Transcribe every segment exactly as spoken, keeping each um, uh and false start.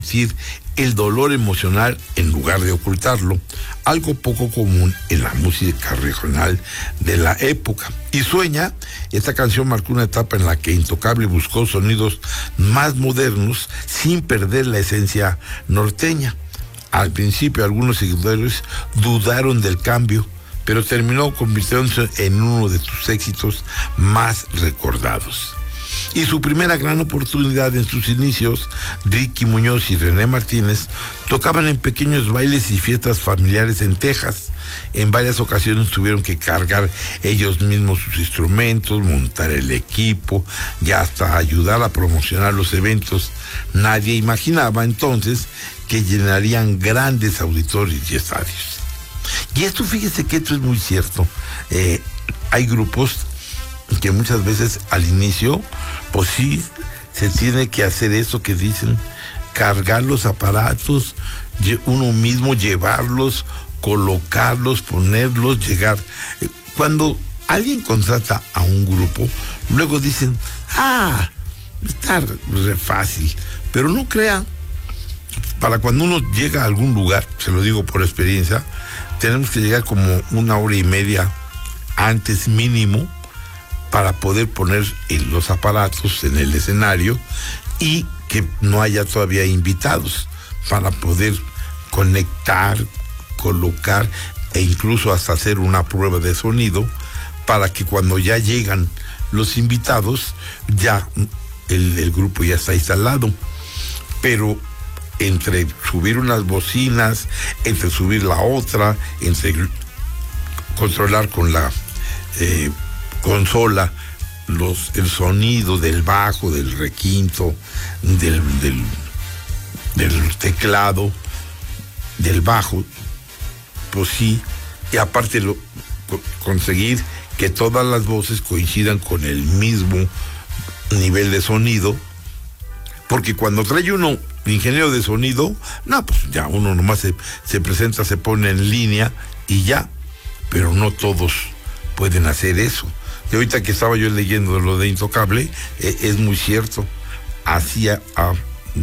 decir, el dolor emocional en lugar de ocultarlo, algo poco común en la música regional de la época. Y Sueña, esta canción marcó una etapa en la que Intocable buscó sonidos más modernos sin perder la esencia norteña. Al principio algunos seguidores dudaron del cambio, pero terminó convirtiéndose en uno de sus éxitos más recordados. Y su primera gran oportunidad en sus inicios, Ricky Muñoz y René Martínez tocaban en pequeños bailes y fiestas familiares en Texas. En varias ocasiones tuvieron que cargar ellos mismos sus instrumentos, montar el equipo y hasta ayudar a promocionar los eventos. Nadie imaginaba entonces que llenarían grandes auditorios y estadios. Y esto, fíjese que esto es muy cierto. Eh, hay grupos que muchas veces al inicio, pues sí, se tiene que hacer eso que dicen, cargar los aparatos, uno mismo llevarlos, colocarlos, ponerlos, llegar. Cuando alguien contrata a un grupo, luego dicen, ah, está re fácil, pero no crean, para cuando uno llega a algún lugar, se lo digo por experiencia, tenemos que llegar como una hora y media antes mínimo, para poder poner los aparatos en el escenario y que no haya todavía invitados, para poder conectar, colocar e incluso hasta hacer una prueba de sonido, para que cuando ya llegan los invitados, ya el, el grupo ya está instalado. Pero entre subir unas bocinas, entre subir la otra, entre controlar con la eh, consola los, el sonido del bajo, del requinto, del, del, del teclado, del bajo, pues sí, y aparte lo, conseguir que todas las voces coincidan con el mismo nivel de sonido, porque cuando trae uno ingeniero de sonido, no, pues ya uno nomás se, se presenta, se pone en línea y ya, pero no todos pueden hacer eso. Y ahorita que estaba yo leyendo lo de Intocable, eh, es muy cierto, así a, a,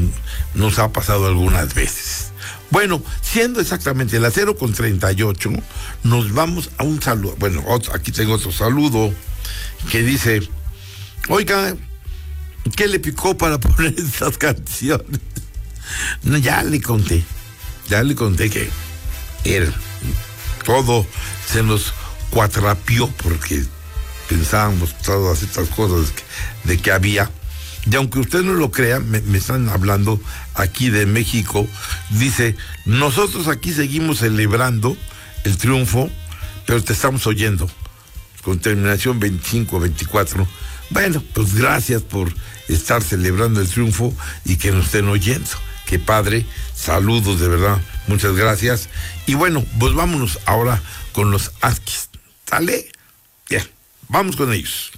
nos ha pasado algunas veces. Bueno, siendo exactamente las cero con treinta y ocho, nos vamos a un saludo. Bueno, otro, aquí tengo otro saludo que dice, oiga, ¿qué le picó para poner estas canciones? No, ya le conté, ya le conté que era, todo se nos cuatrapió porque pensábamos todas estas cosas de que había. Y aunque usted no lo crea, me, me están hablando aquí de México, dice, nosotros aquí seguimos celebrando el triunfo, pero te estamos oyendo, con terminación veinticinco veinticuatro. Bueno, pues gracias por estar celebrando el triunfo y que nos estén oyendo. Qué padre, saludos de verdad, muchas gracias. Y bueno, pues vámonos ahora con los Askis. ¿Sale? Bien, vamos con ellos.